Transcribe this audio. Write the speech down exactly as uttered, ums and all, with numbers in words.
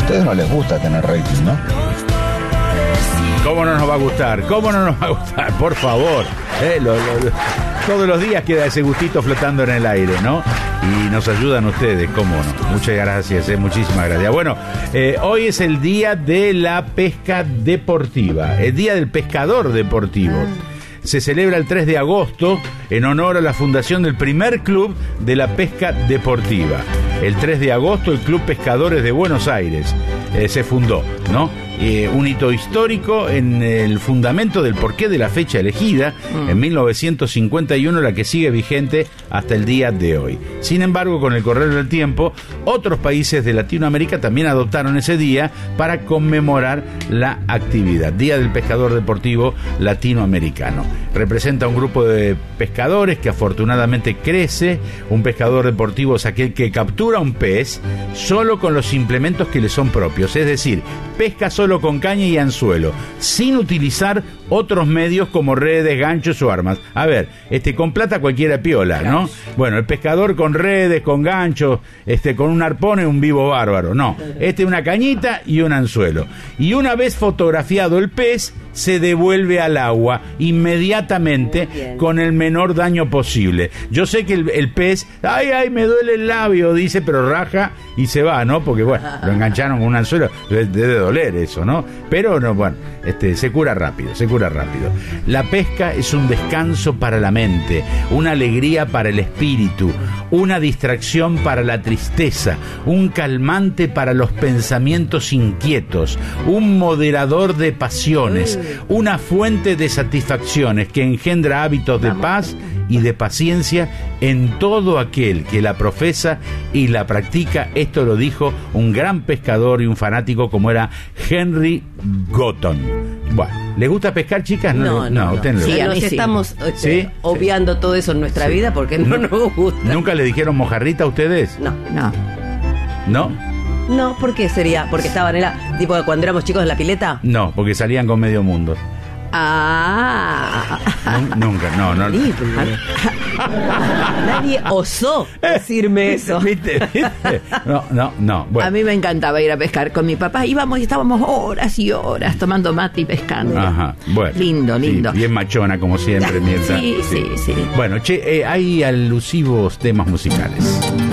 ustedes no les gusta tener rating, ¿no? ¿Cómo no nos va a gustar? ¿Cómo no nos va a gustar? Por favor. Eh, lo, lo, lo, todos los días queda ese gustito flotando en el aire, ¿no? Y nos ayudan ustedes, ¿cómo no? Muchas gracias, eh, muchísimas gracias. Bueno, eh, hoy es el día de la pesca deportiva, el día del pescador deportivo. Se celebra el tres de agosto en honor a la fundación del primer club de la pesca deportiva. El tres de agosto el Club Pescadores de Buenos Aires eh, se fundó, ¿no? Eh, un hito histórico en el fundamento del porqué de la fecha elegida, mm. en mil novecientos cincuenta y uno, la que sigue vigente hasta el día de hoy. Sin embargo, con el correr del tiempo, otros países de Latinoamérica también adoptaron ese día para conmemorar la actividad. Día del Pescador Deportivo Latinoamericano. Representa un grupo de pescadores que afortunadamente crece. Un pescador deportivo es aquel que captura un pez solo con los implementos que le son propios, es decir, pesca solo con caña y anzuelo, sin utilizar otros medios como redes, ganchos o armas. A ver, este con plata cualquiera piola, ¿no? Bueno, el pescador con redes, con ganchos, este con un arpón es un vivo bárbaro. No, este una cañita y un anzuelo. Y una vez fotografiado el pez, se devuelve al agua inmediatamente con el menor daño posible. Yo sé que el, el pez, ay, ay, me duele el labio, dice, pero raja y se va, ¿no? Porque, bueno, lo engancharon con un anzuelo, debe doler eso, ¿no? Pero, no, bueno, este, se cura rápido, se cura rápido. La pesca es un descanso para la mente, una alegría para el espíritu, una distracción para la tristeza, un calmante para los pensamientos inquietos, un moderador de pasiones, una fuente de satisfacciones que engendra hábitos de paz y de paciencia en todo aquel que la profesa y la practica. Esto lo dijo un gran pescador y un fanático como era Henry Gotton. Bueno, ¿les gusta pescar, chicas? No, no, no. no, no. Sí, nos estamos este, ¿Sí? obviando sí. todo eso en nuestra sí. vida porque no, no nos gusta. ¿Nunca le dijeron mojarrita a ustedes? No, no. ¿No? No, ¿por qué sería? ¿Porque estaban en la, tipo cuando éramos chicos en la pileta? No, porque salían con medio mundo. Ah. Nunca, no, no. Nadie osó decirme eso. ¿Viste? ¿Viste? No, no, no. Bueno. A mí me encantaba ir a pescar con mi papá. Íbamos y estábamos horas y horas tomando mate y pescando. Ajá, bueno. Lindo, lindo. Sí, bien machona, como siempre. Mientras, sí, sí, sí, sí. Bueno, che, eh, hay alusivos temas musicales.